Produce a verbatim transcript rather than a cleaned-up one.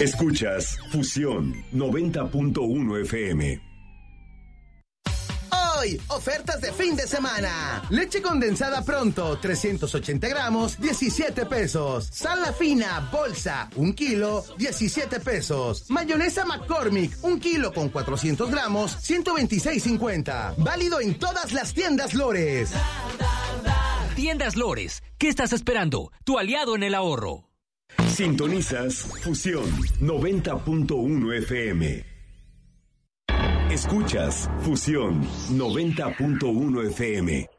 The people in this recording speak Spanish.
Escuchas Fusión noventa punto uno F M. Hoy, ofertas de fin de semana. Leche condensada Pronto, trescientos ochenta gramos, diecisiete pesos. Sal La Fina, bolsa, un kilo, diecisiete pesos. Mayonesa McCormick, un kilo con cuatrocientos gramos, ciento veintiséis cincuenta. Válido en todas las tiendas Lores. Tiendas Lores, ¿qué estás esperando? Tu aliado en el ahorro. Sintonizas Fusión noventa punto uno F M. Escuchas Fusión noventa punto uno F M.